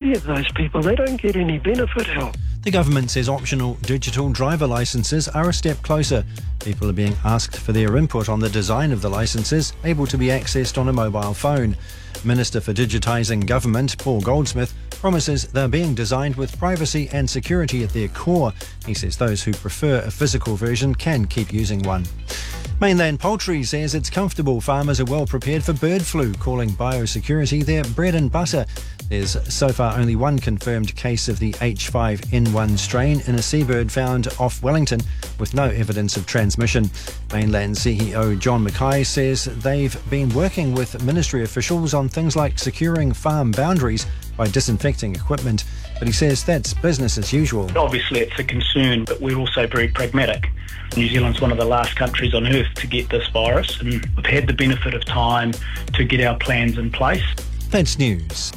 many of those people, they don't get any benefit help. The government says optional digital driver licences are a step closer. People are being asked for their input on the design of the licences, able to be accessed on a mobile phone. Minister for Digitising Government, Paul Goldsmith, promises they're being designed with privacy and security at their core. He says those who prefer a physical version can keep using one. Mainland Poultry says it's comfortable farmers are well prepared for bird flu, calling biosecurity their bread and butter. There's so far only one confirmed case of the H5N1 strain in a seabird found off Wellington, with no evidence of transmission. Mainland CEO John Mackay says they've been working with ministry officials on things like securing farm boundaries by disinfecting equipment, but he says that's business as usual. Obviously it's a concern, but we're also very pragmatic. New Zealand's one of the last countries on earth to get this virus, and we've had the benefit of time to get our plans in place. That's news.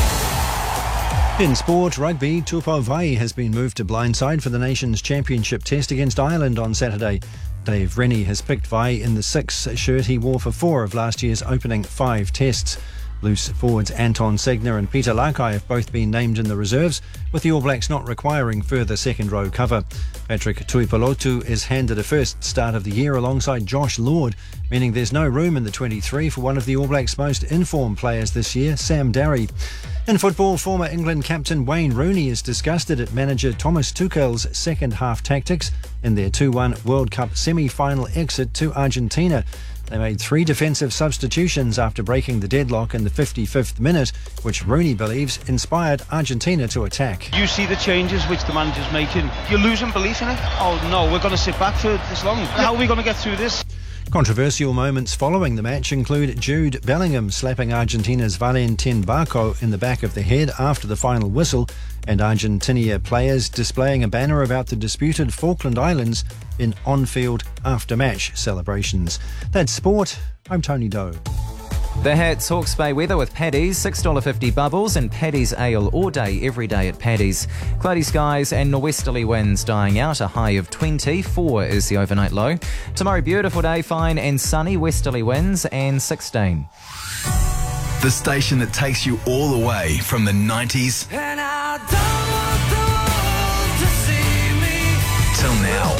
In sport, rugby, Tupou Vaa'i has been moved to blindside for the nation's championship test against Ireland on Saturday. Dave Rennie has picked Vaa'i in the 6 shirt he wore for 4 of last year's opening 5 tests. Loose forwards Anton Segner and Peter Lakai have both been named in the reserves, with the All Blacks not requiring further second-row cover. Patrick Tuipulotu is handed a first start of the year alongside Josh Lord, meaning there's no room in the 23 for one of the All Blacks' most informed players this year, Sam Darry. In football, former England captain Wayne Rooney is disgusted at manager Thomas Tuchel's second-half tactics in their 2-1 World Cup semi-final exit to Argentina. They made 3 defensive substitutions after breaking the deadlock in the 55th minute, which Rooney believes inspired Argentina to attack. You see the changes which the manager's making. You're losing belief in it. Oh no, we're going to sit back for this long. How are we going to get through this? Controversial moments following the match include Jude Bellingham slapping Argentina's Valentin Barco in the back of the head after the final whistle, and Argentina players displaying a banner about the disputed Falkland Islands in on-field after-match celebrations. That's sport. I'm Tony Doe. The Hats Hawke's Bay weather with Paddy's, $6.50 bubbles and Paddy's ale all day, every day at Paddy's. Cloudy skies and norwesterly winds dying out, a high of 24 is the overnight low. Tomorrow, beautiful day, fine and sunny, westerly winds and 16. The station that takes you all the way from the 90s And I don't want the world to see me till now.